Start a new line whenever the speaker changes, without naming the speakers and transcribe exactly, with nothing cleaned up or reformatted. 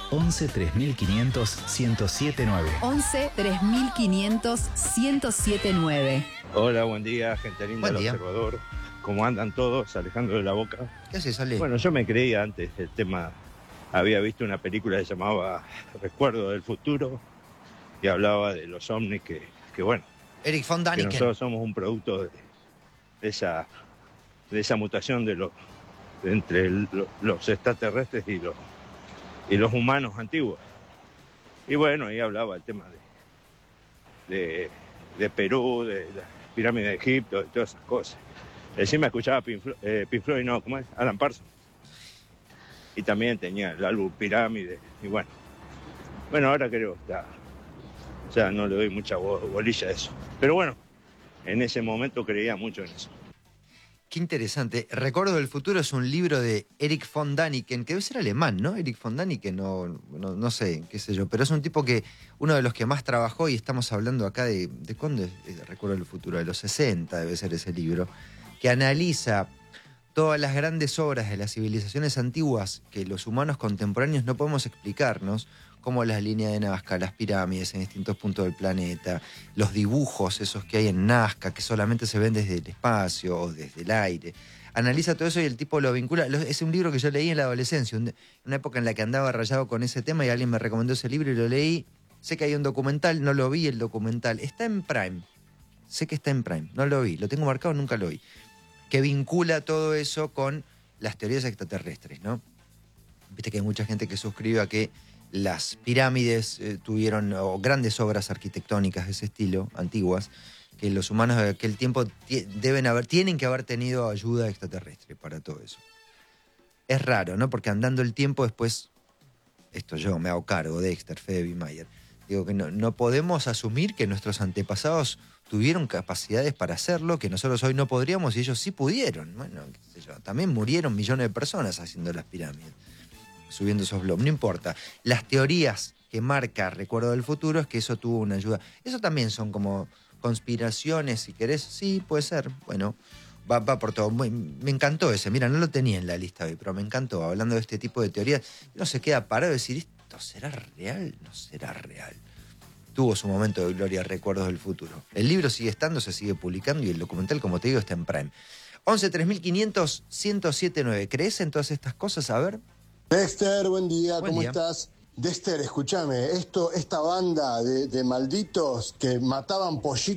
once tres mil quinientos, ciento siete nueve.
once tres mil quinientos, ciento siete nueve.
Hola, buen día, gente linda del Observador. ¿Cómo andan todos? Alejandro de la Boca.
¿Qué haces, Ale?
Bueno, yo me creía antes el tema. Había visto una película que se llamaba Recuerdo del Futuro y hablaba de los ovnis que, que bueno,
Eric von Daniken.
que nosotros somos un producto de, de esa de esa mutación de los de entre el, los extraterrestres y los y los humanos antiguos. Y bueno, ahí hablaba el tema de de, de Perú, de la pirámide de Egipto, de todas esas cosas. Encima escuchaba Pink Floyd, eh, Pink Floyd, no, ¿cómo es? Alan Parsons. Y también tenía el álbum Pirámide, y bueno. Bueno, ahora creo que ya, ya no le doy mucha bolilla a eso. Pero bueno, en ese momento creía mucho en eso.
Qué interesante. Recuerdo del Futuro es un libro de Eric von Daniken, que debe ser alemán, ¿no? Eric von Daniken, no, no, no sé, qué sé yo. Pero es un tipo que, uno de los que más trabajó, y estamos hablando acá de, ¿de cuándo es Recuerdo del Futuro? De los sesenta debe ser ese libro, que analiza todas las grandes obras de las civilizaciones antiguas que los humanos contemporáneos no podemos explicarnos, como las líneas de Nazca, las pirámides en distintos puntos del planeta, los dibujos esos que hay en Nazca, que solamente se ven desde el espacio o desde el aire. Analiza todo eso y el tipo lo vincula. Es un libro que yo leí en la adolescencia, en una época en la que andaba rayado con ese tema y alguien me recomendó ese libro y lo leí. Sé que hay un documental, no lo vi el documental. Está en Prime. Sé que está en Prime, no lo vi. Lo tengo marcado, nunca lo vi. Que vincula todo eso con las teorías extraterrestres, ¿no? Viste que hay mucha gente que suscribe a que las pirámides eh, tuvieron o grandes obras arquitectónicas de ese estilo, antiguas, que los humanos de aquel tiempo deben haber, tienen que haber tenido ayuda extraterrestre para todo eso. Es raro, ¿no? Porque andando el tiempo después, esto yo me hago cargo, Dexter, Fede Mayer, digo que no, no podemos asumir que nuestros antepasados tuvieron capacidades para hacerlo, que nosotros hoy no podríamos y ellos sí pudieron. Bueno, qué sé yo, también murieron millones de personas haciendo las pirámides, subiendo esos blogs, no importa. Las teorías que marca Recuerdo del Futuro es que eso tuvo una ayuda. Eso también son como conspiraciones, si querés. Sí, puede ser. Bueno, va, va por todo. Me, me encantó ese. Mira, no lo tenía en la lista hoy, pero me encantó. Hablando de este tipo de teorías, uno se queda parado y decir, ¿esto será real? ¿No será real? Tuvo su momento de gloria, Recuerdos del Futuro. El libro sigue estando, se sigue publicando y el documental, como te digo, está en Prime. once tres mil quinientos, ciento siete nueve. ¿Crees en todas estas cosas? A ver.
Dexter, buen día,
buen
¿cómo
día.
estás? Dexter, escúchame, esto, esta banda de, de malditos que mataban pollitos